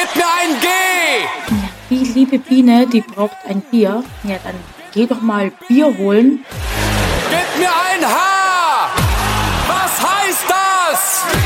Gib mir ein G! Ja, die liebe Biene, die braucht ein Bier. Ja, dann geh doch mal Bier holen. Gib mir ein H!